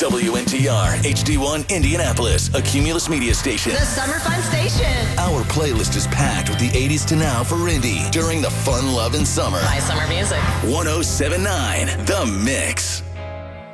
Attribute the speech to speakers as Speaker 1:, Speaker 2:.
Speaker 1: WNTR HD1 Indianapolis, a Cumulus media station.
Speaker 2: The Summer Fun Station.
Speaker 1: Our playlist is packed with the 80s to now for Indy during the fun-loving summer.
Speaker 2: Buy summer music.
Speaker 1: 107.9 The Mix.